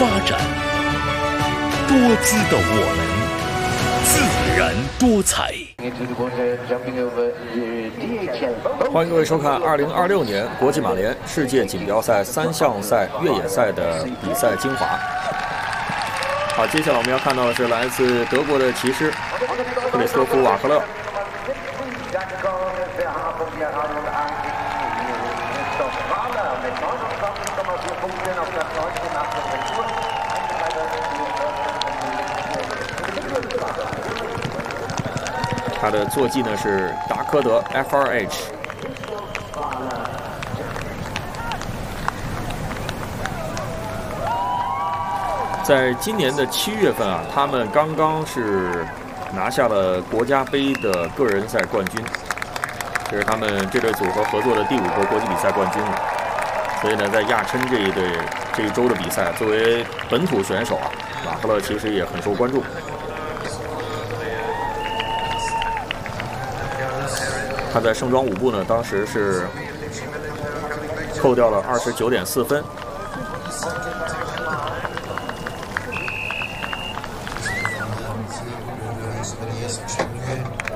发展，多姿的我们，自然多彩。 欢迎各位收看2026年国际马联世界锦标赛3项赛越野赛的比赛精华。好，接下来我们要看到的是来自德国的骑师克里斯托夫·瓦克勒。他的坐骑呢是达科德 FRH。在今年的7月份啊，他们刚刚是拿下了国家杯的个人赛冠军，这是他们这对组合合作的第5个国际比赛冠军了。所以呢，在亚琛这一周的比赛，作为本土选手啊，瓦克勒其实也很受关注。他在盛装舞步呢，当时是扣掉了29.4分。